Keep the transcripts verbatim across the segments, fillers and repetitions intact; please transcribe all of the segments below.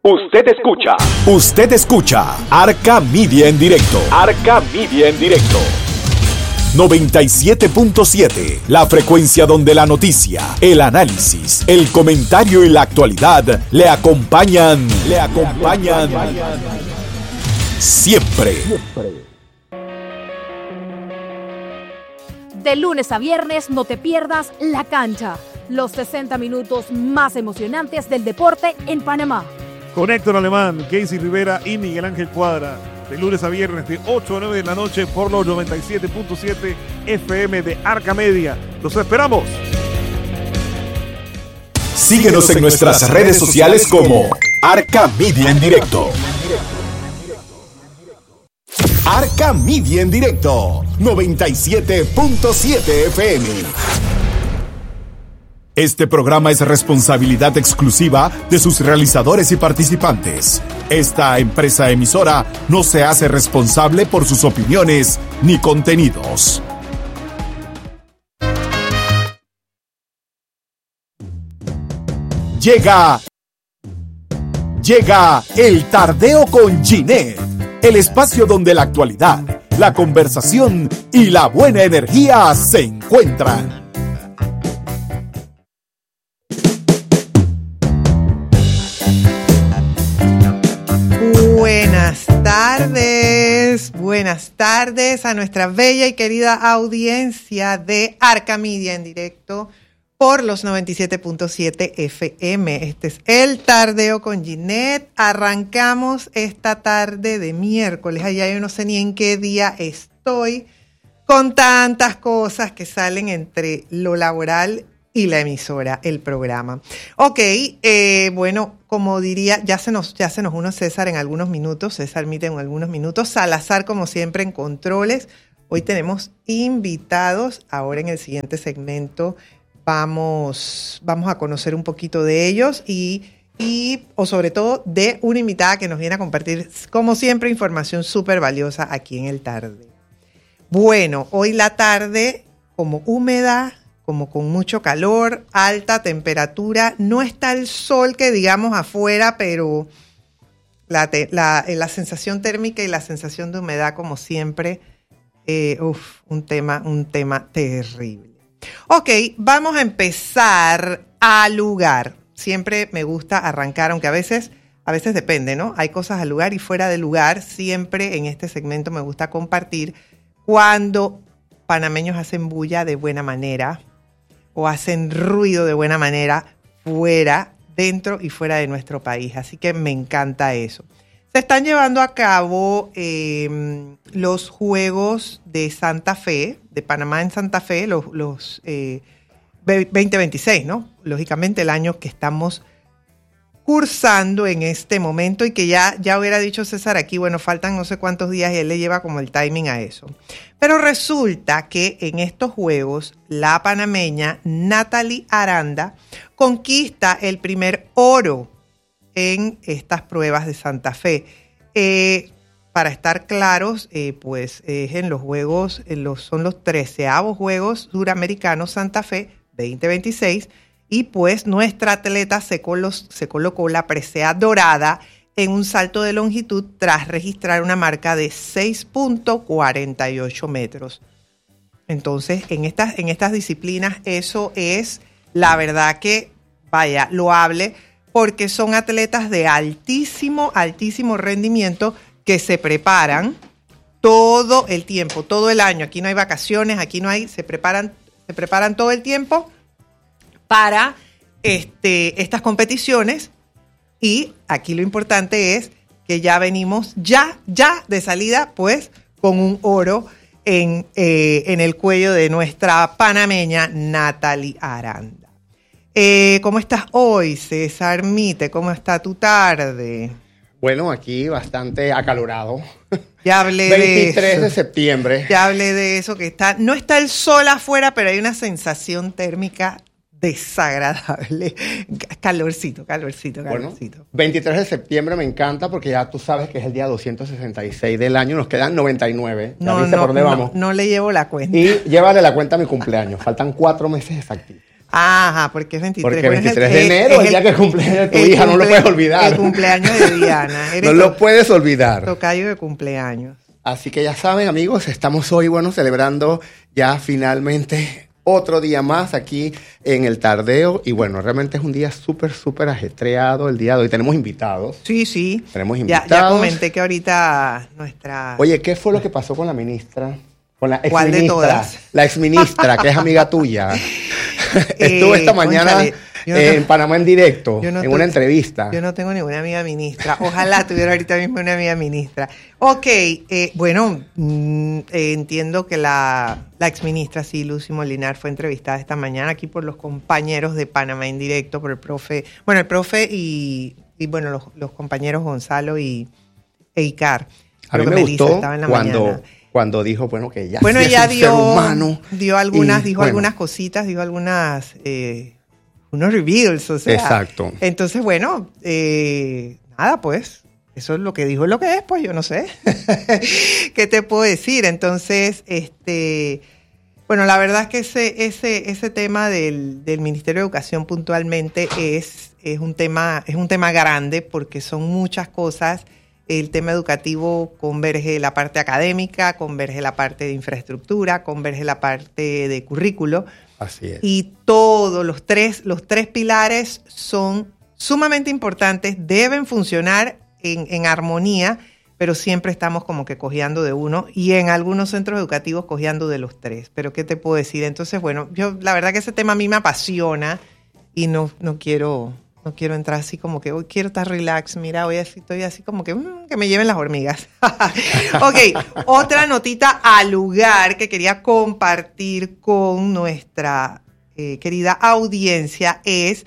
Usted escucha. Usted escucha Arca Media en directo. Arca Media en directo. noventa y siete punto siete, la frecuencia donde la noticia, el análisis, el comentario y la actualidad le acompañan, le acompañan siempre. De lunes a viernes no te pierdas La Cancha, los sesenta minutos más emocionantes del deporte en Panamá. Con Héctor Alemán, Casey Rivera y Miguel Ángel Cuadra. De lunes a viernes de ocho a nueve de la noche por los noventa y siete punto siete F M de Arca Media. ¡Los esperamos! Síguenos en nuestras redes sociales como Arca Media en directo. Arca Media en directo, noventa y siete punto siete F M. Este programa es responsabilidad exclusiva de sus realizadores y participantes. Esta empresa emisora no se hace responsable por sus opiniones ni contenidos. Llega, llega el Tardeo con Ginette, el espacio donde la actualidad, la conversación y la buena energía se encuentran. Buenas tardes, buenas tardes a nuestra bella y querida audiencia de Arca Media en directo por los noventa y siete punto siete F M. Este es el Tardeo con Ginette. Arrancamos esta tarde de miércoles. Allá yo no sé ni en qué día estoy, con tantas cosas que salen entre lo laboral y la emisora, el programa. Ok, eh, bueno, como diría, ya se nos ya se nos une César en algunos minutos, César Mite en algunos minutos, Salazar como siempre en controles. Hoy tenemos invitados, ahora en el siguiente segmento vamos, vamos a conocer un poquito de ellos y, y, o sobre todo de una invitada que nos viene a compartir, como siempre, información súper valiosa aquí en el Tarde. Bueno, hoy la tarde como húmeda, como con mucho calor, alta temperatura, no está el sol que digamos afuera, pero la, te, la, la sensación térmica y la sensación de humedad como siempre, eh, uf, un tema, un tema terrible. Ok, vamos a empezar al lugar. Siempre me gusta arrancar, aunque a veces, a veces depende, ¿no? Hay cosas al lugar y fuera de lugar. Siempre en este segmento me gusta compartir cuando panameños hacen bulla de buena manera, o hacen ruido de buena manera fuera, dentro y fuera de nuestro país. Así que me encanta eso. Se están llevando a cabo eh, los Juegos de Santa Fe, de Panamá en Santa Fe, los, los eh, veinte veintiséis, ¿no? Lógicamente el año que estamos cursando en este momento y que ya, ya hubiera dicho César aquí, bueno, faltan no sé cuántos días y él le lleva como el timing a eso. Pero resulta que en estos Juegos, la panameña Natalie Aranda conquista el primer oro en estas pruebas de Santa Fe. Eh, para estar claros, eh, pues es en los Juegos, en los, son los treceavos Juegos Suramericanos Santa Fe veinte veintiséis, y pues nuestra atleta se, colos, se colocó la presea dorada en un salto de longitud tras registrar una marca de seis punto cuarenta y ocho metros. Entonces, en estas, en estas disciplinas eso es, la verdad que, vaya, loable, porque son atletas de altísimo, altísimo rendimiento que se preparan todo el tiempo, todo el año. Aquí no hay vacaciones, aquí no hay, se preparan, se preparan todo el tiempo para este, estas competiciones, y aquí lo importante es que ya venimos ya, ya de salida, pues, con un oro en, eh, en el cuello de nuestra panameña Natalie Aranda. Eh, ¿Cómo estás hoy, César Mite? ¿Cómo está tu tarde? Bueno, aquí bastante acalorado. Ya hablé veintitrés de eso. de septiembre. Ya hablé de eso, que está, no está el sol afuera, pero hay una sensación térmica desagradable. Calorcito, calorcito, calorcito. Bueno, veintitrés de septiembre me encanta porque ya tú sabes que es el día doscientos sesenta y seis del año. Nos quedan noventa y nueve. ¿Ya no, viste no, por dónde no, vamos? No le llevo la cuenta. Y llévale la cuenta a mi cumpleaños. Faltan cuatro meses exactitos. Ajá, porque es veintitrés. Porque bueno, veintitrés es de el, enero, es el el día que cumple tu el hija, no lo cumple- puedes olvidar. El cumpleaños de Diana. Eres No lo puedes olvidar. tocayo de cumpleaños. Así que ya saben, amigos, estamos hoy, bueno, celebrando ya finalmente otro día más aquí en el Tardeo. Y bueno, realmente es un día súper, súper ajetreado el día de hoy. Tenemos invitados. Sí, sí. Tenemos Ya, invitados. ya comenté que ahorita nuestra... Oye, ¿qué fue lo que pasó con la ministra? Con la ¿Cuál de exministra. todas? La exministra, que es amiga tuya. Estuvo esta Eh, mañana cónchale, yo no en tengo- Panamá en directo, yo no en tengo- una entrevista. Yo no tengo ninguna amiga ministra. Ojalá tuviera ahorita mismo una amiga ministra. Ok, eh, bueno, mm, eh, entiendo que la, la exministra, sí, Lucy Molinar, fue entrevistada esta mañana aquí por los compañeros de Panamá en directo, por el profe, bueno, el profe y, y bueno, los, los compañeros Gonzalo y e Icar. A mí Creo me que Melissa gustó estaba en la cuando, mañana. cuando dijo, bueno, que ella Bueno, sí ella es un dio, ser humano. dio algunas, y, dijo bueno, algunas cositas, dijo algunas, eh, unos reveals, o sea. Exacto. Entonces, bueno, eh, nada, pues, eso es lo que dijo, es lo que es, pues yo no sé. ¿Qué te puedo decir? Entonces, este, bueno, la verdad es que ese, ese, ese tema del, del Ministerio de Educación puntualmente es, es un tema, es un tema grande porque son muchas cosas. El tema educativo converge la parte académica, converge la parte de infraestructura, converge la parte de currículo. Así es. Y todos los tres, los tres pilares son sumamente importantes, deben funcionar en, en armonía, pero siempre estamos como que cojeando de uno y en algunos centros educativos cojeando de los tres. Pero ¿qué te puedo decir? Entonces, bueno, yo la verdad que ese tema a mí me apasiona y no, no quiero... No quiero entrar así como que hoy quiero estar relax. Mira, hoy así, estoy así como que mmm, que me lleven las hormigas. Ok, otra notita al lugar que quería compartir con nuestra eh, querida audiencia es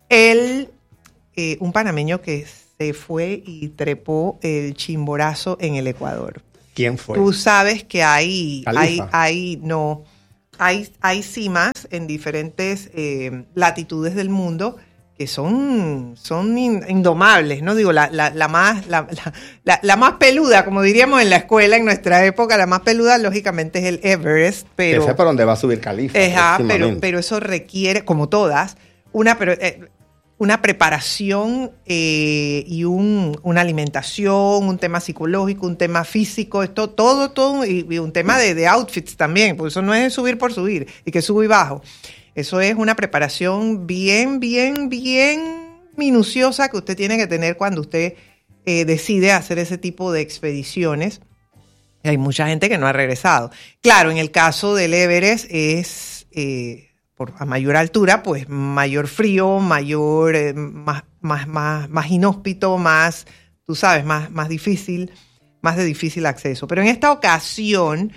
el eh, un panameño que se fue y trepó el Chimborazo en el Ecuador. ¿Quién fue? Tú sabes que hay, hay, Califa. hay, no, hay, hay cimas en diferentes eh, latitudes del mundo que son, son in- indomables, ¿no? Digo, la, la, la, más, la, la, la, la más peluda, como diríamos en la escuela en nuestra época, la más peluda lógicamente es el Everest, pero... Ese es para donde va a subir Califa. Ajá, pero, próximamente. pero eso requiere, como todas, una, pero, eh, una preparación eh, y un, una alimentación, un tema psicológico, un tema físico, esto, todo, todo, y, y un tema de, de outfits también, porque eso no es subir por subir y que subo y bajo. Eso es una preparación bien, bien, bien minuciosa que usted tiene que tener cuando usted eh, decide hacer ese tipo de expediciones. Y hay mucha gente que no ha regresado. Claro, en el caso del Everest es eh, por, a mayor altura, pues mayor frío, mayor, eh, más, más, más, más inhóspito, más, tú sabes, más, más difícil, más de difícil acceso. Pero en esta ocasión...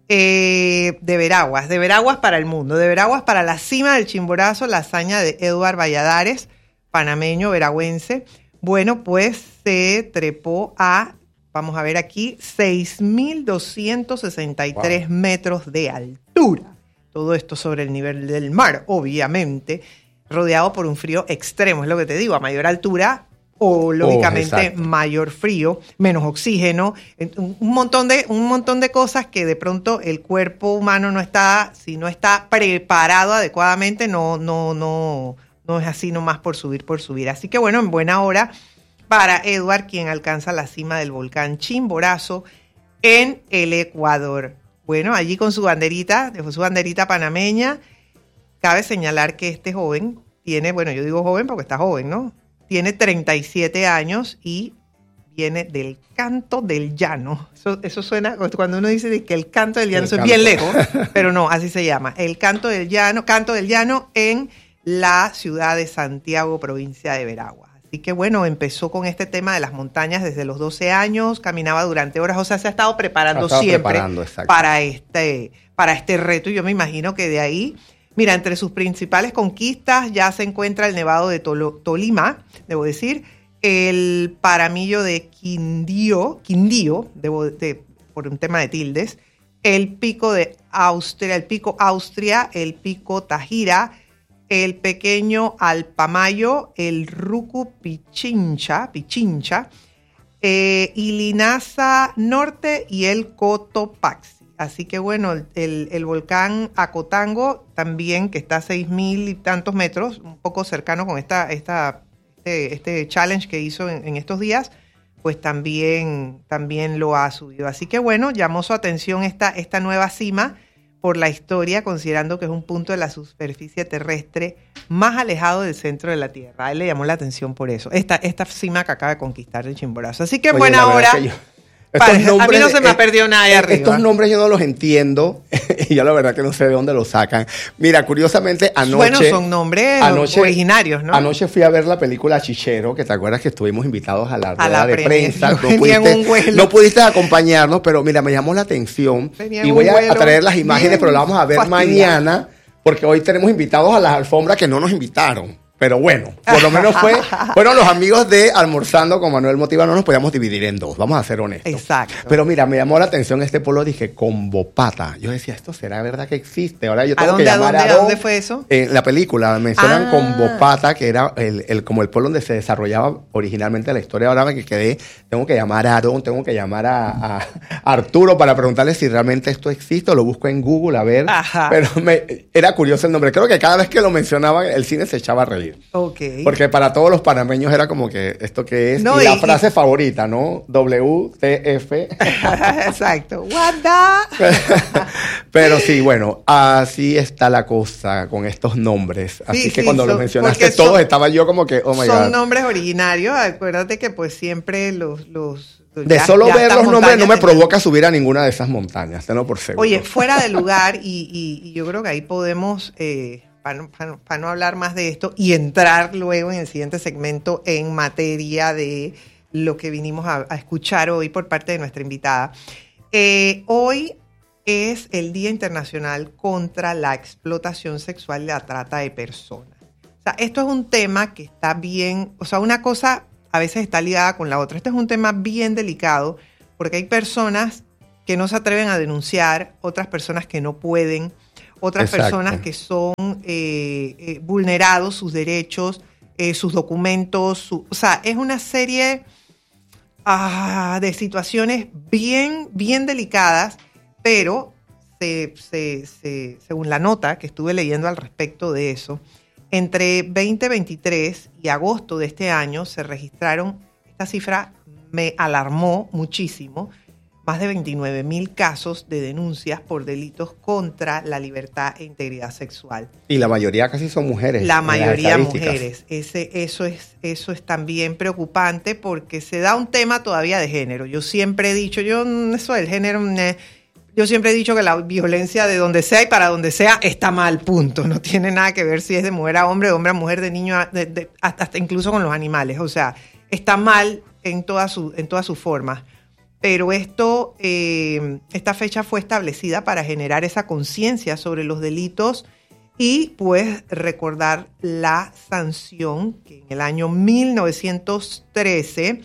Eh, de Veraguas, de Veraguas para el mundo, de Veraguas para la cima del Chimborazo, la hazaña de Eduard Valladares, panameño, veragüense. Bueno, pues se trepó a, vamos a ver aquí, seis mil doscientos sesenta y tres wow. metros de altura. Todo esto sobre el nivel del mar, obviamente, rodeado por un frío extremo, es lo que te digo, a mayor altura... o lógicamente oh, mayor frío, menos oxígeno, un montón de un montón de cosas que de pronto el cuerpo humano no está, si no está preparado adecuadamente, no no no no es así nomás por subir por subir. Así que bueno, en buena hora para Eduard, quien alcanza la cima del volcán Chimborazo en el Ecuador. Bueno, allí con su banderita, dejó su banderita panameña. Cabe señalar que este joven tiene, bueno, yo digo joven porque está joven, ¿no? Tiene treinta y siete años y viene del Canto del Llano. Eso, eso suena, cuando uno dice que el Canto del Llano, eso es bien lejos, pero no, así se llama. El Canto del Llano, Canto del Llano en la ciudad de Santiago, provincia de Veraguas. Así que bueno, empezó con este tema de las montañas desde los doce años, caminaba durante horas, o sea, se ha estado preparando ha estado siempre preparando, para, este, para este reto y yo me imagino que de ahí... Mira, entre sus principales conquistas ya se encuentra el Nevado de Tolo, Tolima, debo decir, el Paramillo de Quindío, Quindío debo de, por un tema de tildes, el Pico de Austria, el Pico Austria, el Pico Tajira, el Pequeño Alpamayo, el Rucu Pichincha, Pichincha, eh, y Linaza Norte y el Cotopaxi. Así que bueno, el, el volcán Acotango también, que está a seis mil y tantos metros, un poco cercano con esta, esta, este, este challenge que hizo en, en estos días, pues también, también lo ha subido. Así que bueno, llamó su atención esta, esta nueva cima por la historia, considerando que es un punto de la superficie terrestre más alejado del centro de la Tierra. A él le llamó la atención por eso, esta, esta cima que acaba de conquistar el Chimborazo. Así que en buena hora... Para, a mí no se me ha perdido nada ahí arriba. Estos nombres yo no los entiendo y yo la verdad que no sé de dónde los sacan. Mira, curiosamente anoche... Bueno, son nombres anoche, originarios, ¿no? Anoche fui a ver la película Chichero, que te acuerdas que estuvimos invitados a la rueda de prensa. No pudiste, no pudiste acompañarnos, pero mira, me llamó la atención Venía y voy a, a traer las imágenes, pero las vamos a ver fastidiado. mañana, porque hoy tenemos invitados a las alfombras que no nos invitaron. Pero bueno, por lo menos fue, fueron los amigos de Almorzando con Manuel Motiva, no nos podíamos dividir en dos, vamos a ser honestos. Exacto. Pero mira, me llamó la atención este pueblo, dije, Combopata. Yo decía, ¿esto será verdad que existe? Ahora yo tengo ¿A dónde, que llamar a dónde, a dónde fue eso? En la película mencionan ah. Combopata, que era el, el, como el pueblo donde se desarrollaba originalmente la historia. Ahora me quedé, tengo que llamar a Aaron, tengo que llamar a, a Arturo para preguntarle si realmente esto existe, o lo busco en Google a ver. Ajá. Pero me, era curioso el nombre. Creo que cada vez que lo mencionaban, el cine se echaba a reír. Ok. Porque para todos los panameños era como que esto que es. No, y la y, frase y... favorita, ¿no? W T F. Exacto. What the? Pero sí, bueno, así está la cosa con estos nombres. Así sí, que sí, cuando son, lo mencionaste todos, son, estaba yo como que, oh my son God. Son nombres originarios. Acuérdate que pues siempre los... los de ya, solo ya ver los nombres no me de... provoca subir a ninguna de esas montañas, tenlo por seguro. Oye, fuera de lugar, y, y, y yo creo que ahí podemos... Eh, Para no, para, para no hablar más de esto y entrar luego en el siguiente segmento en materia de lo que vinimos a, a escuchar hoy por parte de nuestra invitada. Eh, hoy es el Día Internacional contra la Explotación Sexual y la Trata de Personas. O sea, esto es un tema que está bien, o sea, una cosa a veces está ligada con la otra. Este es un tema bien delicado porque hay personas que no se atreven a denunciar, otras personas que no pueden, otras Exacto. personas que son eh, eh, vulnerados sus derechos, eh, sus documentos, su, o sea, es una serie ah, de situaciones bien, bien delicadas, pero se, se, se, según la nota que estuve leyendo al respecto de eso, entre veinte veintitrés y agosto de este año se registraron, esta cifra me alarmó muchísimo, más de veintinueve mil casos de denuncias por delitos contra la libertad e integridad sexual. Y la mayoría casi son mujeres. La mayoría mujeres. Ese, eso, es, eso es también preocupante porque se da un tema todavía de género. Yo siempre he dicho, yo eso del género, yo siempre he dicho que la violencia de donde sea y para donde sea está mal, punto. No tiene nada que ver si es de mujer a hombre, de hombre a mujer, de niño a, de, de, hasta, hasta incluso con los animales. O sea, está mal en todas su, en todas sus formas. Pero esto, eh, esta fecha fue establecida para generar esa conciencia sobre los delitos y pues recordar la sanción que en el año mil novecientos trece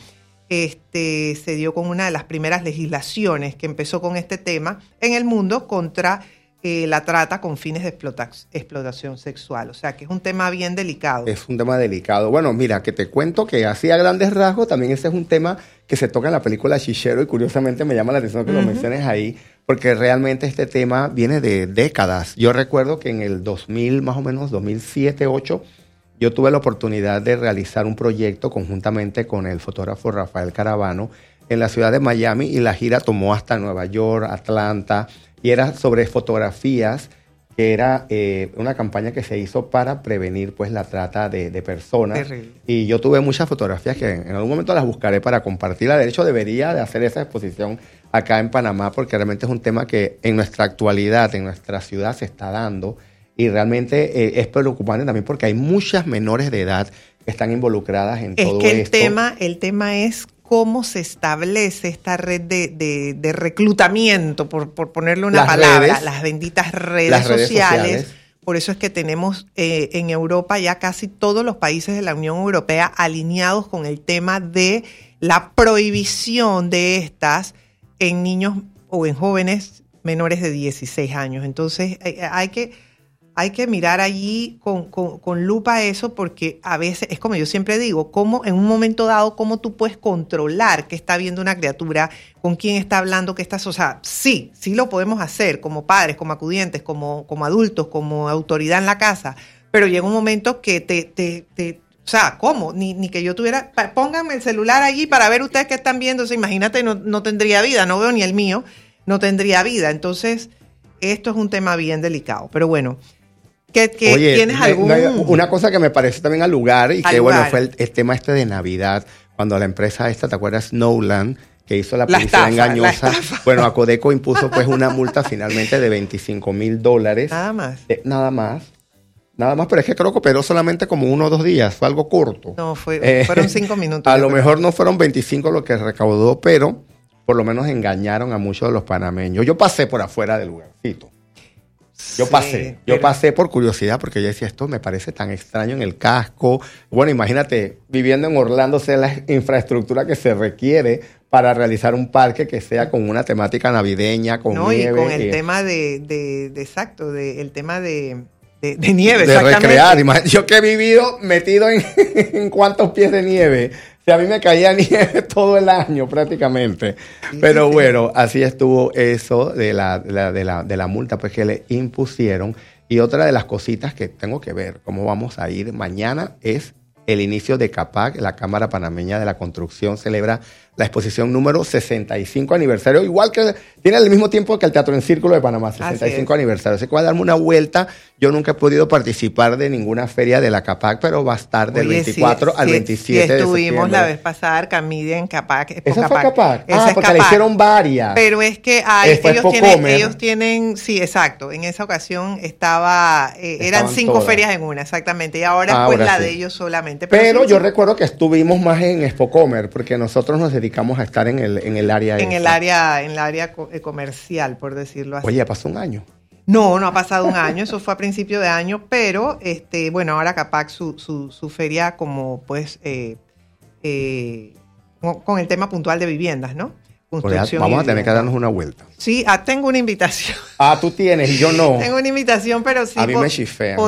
este, se dio con una de las primeras legislaciones que empezó con este tema en el mundo contra eh, la trata con fines de explota- explotación sexual. O sea que es un tema bien delicado. Es un tema delicado. Bueno, mira, que te cuento que así a grandes rasgos también ese es un tema que se toca en la película Chichero y curiosamente me llama la atención que uh-huh. lo menciones ahí porque realmente este tema viene de décadas. Yo recuerdo que en el dos mil, más o menos, dos mil siete, dos mil ocho, yo tuve la oportunidad de realizar un proyecto conjuntamente con el fotógrafo Rafael Caravano en la ciudad de Miami y la gira tomó hasta Nueva York, Atlanta y era sobre fotografías que era eh, una campaña que se hizo para prevenir pues la trata de, de personas. Terrible. Y yo tuve muchas fotografías que en algún momento las buscaré para compartirlas. De hecho, debería de hacer esa exposición acá en Panamá porque realmente es un tema que en nuestra actualidad, en nuestra ciudad se está dando y realmente eh, es preocupante también porque hay muchas menores de edad que están involucradas en es todo que el esto. Tema, el tema es cómo se establece esta red de, de, de reclutamiento, por, por ponerle una las palabra, redes, las benditas redes, las redes sociales. sociales. Por eso es que tenemos eh, en Europa ya casi todos los países de la Unión Europea alineados con el tema de la prohibición de estas en niños o en jóvenes menores de dieciséis años. Entonces hay, hay que... hay que mirar allí con, con, con lupa eso, porque a veces, es como yo siempre digo, cómo en un momento dado, cómo tú puedes controlar qué está viendo una criatura, con quién está hablando, qué está... O sea, sí, sí lo podemos hacer como padres, como acudientes, como, como adultos, como autoridad en la casa, pero llega un momento que te... te, te o sea, ¿cómo? Ni, ni que yo tuviera... Pónganme el celular allí para ver ustedes qué están viendo. O sea, imagínate, no, no tendría vida, no veo ni el mío, no tendría vida. Entonces, esto es un tema bien delicado. Pero bueno, ¿qué, qué, Oye, ¿tienes algún...? Una cosa que me parece también al lugar, y al que lugar. bueno, fue el, el tema este de Navidad, cuando la empresa esta, ¿te acuerdas? Snowland, que hizo la La publicidad estafa, engañosa. la estafa. Bueno, a Codeco impuso pues una multa finalmente de veinticinco mil dólares. Nada más. De, nada más. Nada más, pero es que creo que operó solamente como uno o dos días, fue algo corto. No, fue, Eh, fueron cinco minutos. A yo lo creo. mejor no fueron veinticinco lo que recaudó, pero por lo menos engañaron a muchos de los panameños. Yo pasé por afuera del lugarcito. Yo Sí, pasé, yo pero- pasé por curiosidad porque yo decía, esto me parece tan extraño en el casco. Bueno, imagínate, viviendo en Orlando, sea la infraestructura que se requiere para realizar un parque que sea con una temática navideña, con No, y nieve. con el y- tema de, de, de exacto, de, el tema de, de, de nieve, de exactamente. recrear. Imag- Yo que he vivido metido en, en cuántos pies de nieve. O sea, a mí me caía nieve todo el año prácticamente. Sí, Pero sí, sí. bueno, así estuvo eso de la, de la, de la, de la multa pues, que le impusieron. Y otra de las cositas que tengo que ver, cómo vamos a ir mañana, es el inicio de CAPAC, la Cámara Panameña de la Construcción, celebra la exposición número sesenta y cinco aniversario, igual que tiene el mismo tiempo que el Teatro en Círculo de Panamá, sesenta y cinco Así es. aniversario. Así que voy a darme una vuelta. Yo nunca he podido participar de ninguna feria de la CAPAC, pero va a estar del Oye, veinticuatro sí, al sí, veintisiete sí de estuvimos septiembre. la vez pasada, Arcamidia en Capac. Expo ¿Esa fue CAPAC? Esa Ah, es porque le Capac. hicieron varias. Pero es que hay, Esta es ellos, tienen, Expocomer. ellos tienen, sí, exacto. En esa ocasión estaba, eh, eran Estaban cinco todas. ferias en una, exactamente. Y ahora, Ahora pues la sí. de ellos solamente. Pero sí, yo sí, recuerdo que estuvimos más en Expocomer, porque nosotros nos dedicamos a estar en el, en el área en el esa. área, en el área co- eh, comercial, por decirlo así. Oye, ya pasó un año. No, no ha pasado un año, eso fue a principio de año, pero este, bueno, ahora Capac su, su, su feria como pues eh, eh, con, con el tema puntual de viviendas, ¿no? Pues ya Construcción vamos y a tener que vivienda. darnos una vuelta. Sí, ah, tengo una invitación. Ah, tú tienes y yo no. Tengo una invitación, pero sí. A mí po- me chifean.